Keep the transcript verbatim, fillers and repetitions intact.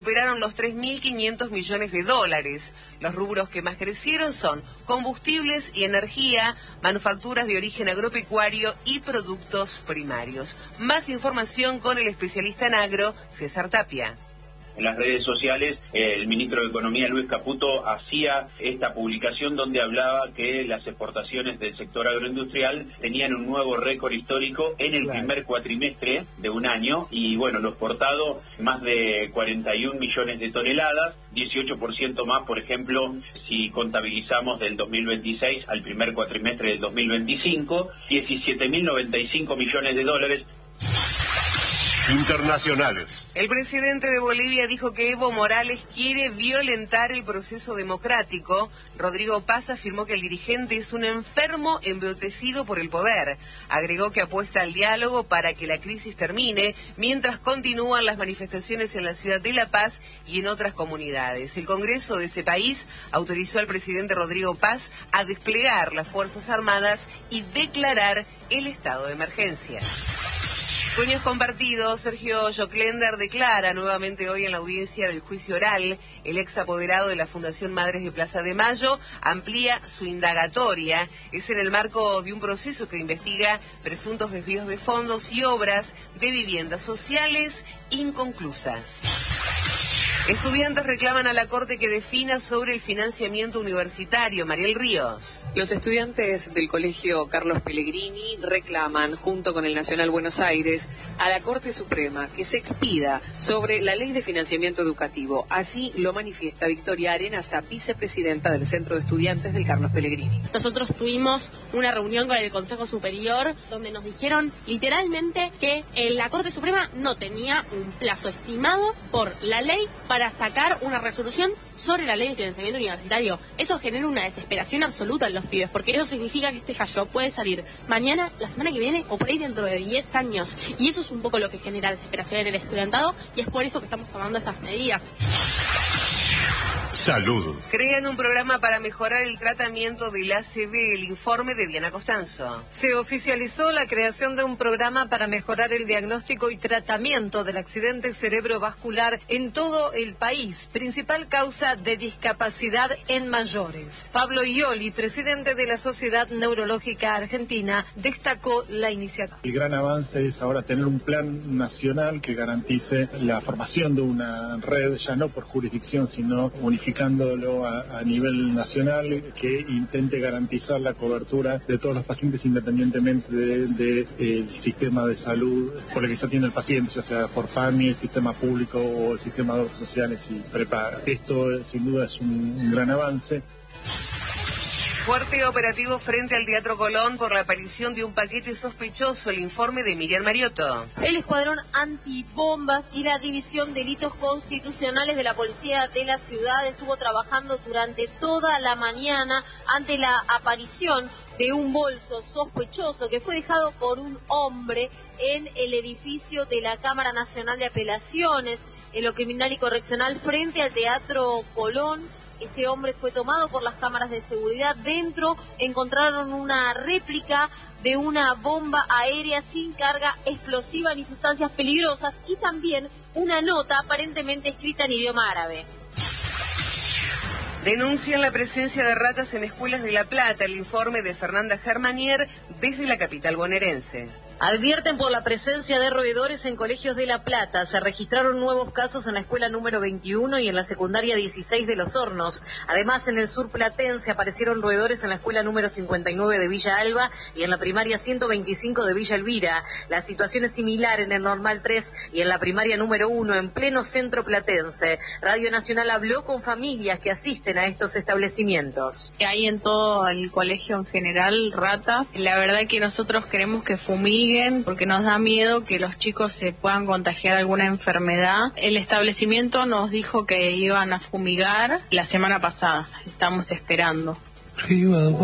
Superaron los tres mil quinientos millones de dólares. Los rubros que más crecieron son combustibles y energía, manufacturas de origen agropecuario y productos primarios. Más información con el especialista en agro, César Tapia. En las redes sociales, eh, el ministro de Economía, Luis Caputo, hacía esta publicación donde hablaba que las exportaciones del sector agroindustrial tenían un nuevo récord histórico en el claro. primer cuatrimestre de un año. Y bueno, lo exportado, más de cuarenta y un millones de toneladas, dieciocho por ciento más, por ejemplo, si contabilizamos del dos mil veintiséis al primer cuatrimestre del dos mil veinticinco, diecisiete mil noventa y cinco millones de dólares. Internacionales. El presidente de Bolivia dijo que Evo Morales quiere violentar el proceso democrático. Rodrigo Paz afirmó que el dirigente es un enfermo embrutecido por el poder. Agregó que apuesta al diálogo para que la crisis termine, mientras continúan las manifestaciones en la ciudad de La Paz y en otras comunidades. El Congreso de ese país autorizó al presidente Rodrigo Paz a desplegar las Fuerzas Armadas y declarar el estado de emergencia. Sueños compartidos. Sergio Joclender declara nuevamente hoy en la audiencia del juicio oral. El ex apoderado de la Fundación Madres de Plaza de Mayo amplía su indagatoria. Es en el marco de un proceso que investiga presuntos desvíos de fondos y obras de viviendas sociales inconclusas. Estudiantes reclaman a la Corte que defina sobre el financiamiento universitario. Mariel Ríos. Los estudiantes del Colegio Carlos Pellegrini reclaman, junto con el Nacional Buenos Aires, a la Corte Suprema que se expida sobre la Ley de Financiamiento Educativo. Así lo manifiesta Victoria Arenas, vicepresidenta del Centro de Estudiantes del Carlos Pellegrini. Nosotros tuvimos una reunión con el Consejo Superior donde nos dijeron literalmente que la Corte Suprema no tenía un plazo estimado por la ley para sacar una resolución sobre la ley de financiamiento universitario. Eso genera una desesperación absoluta en los pibes, porque eso significa que este fallo puede salir mañana, la semana que viene o por ahí dentro de diez años. Y eso es un poco lo que genera desesperación en el estudiantado y es por eso que estamos tomando estas medidas. Salud. Crean un programa para mejorar el tratamiento del A C V, el informe de Diana Costanzo. Se oficializó la creación de un programa para mejorar el diagnóstico y tratamiento del accidente cerebrovascular en todo el país, principal causa de discapacidad en mayores. Pablo Ioli, presidente de la Sociedad Neurológica Argentina, destacó la iniciativa. El gran avance es ahora tener un plan nacional que garantice la formación de una red, ya no por jurisdicción, sino unificándolo a, a nivel nacional, que intente garantizar la cobertura de todos los pacientes independientemente del de, de, eh, sistema de salud por el que se atiende el paciente, ya sea por PAMI, el sistema público o el sistema de obras sociales y prepaga. Esto sin duda es un, un gran avance. Fuerte operativo frente al Teatro Colón por la aparición de un paquete sospechoso. El informe de Miriam Mariotto. El Escuadrón Antibombas y la División Delitos Constitucionales de la Policía de la Ciudad estuvo trabajando durante toda la mañana ante la aparición de un bolso sospechoso que fue dejado por un hombre en el edificio de la Cámara Nacional de Apelaciones, en lo criminal y correccional frente al Teatro Colón. Este hombre fue tomado por las cámaras de seguridad. Dentro encontraron una réplica de una bomba aérea sin carga explosiva ni sustancias peligrosas y también una nota aparentemente escrita en idioma árabe. Denuncian la presencia de ratas en escuelas de La Plata. El informe de Fernanda Germanier desde la capital bonaerense. Advierten por la presencia de roedores en colegios de La Plata. Se registraron nuevos casos en la escuela número veintiuno y en la secundaria dieciséis de Los Hornos. Además, en el sur platense aparecieron roedores en la escuela número cincuenta y nueve de Villa Alba y en la primaria ciento veinticinco de Villa Elvira. La situación es similar en el Normal tres y en la primaria número uno en pleno centro platense. Radio Nacional habló con familias que asisten a estos establecimientos. Hay en todo el colegio en general ratas. La verdad que nosotros queremos que fumiguen porque nos da miedo que los chicos se puedan contagiar alguna enfermedad. El establecimiento nos dijo que iban a fumigar la semana pasada. Estamos esperando.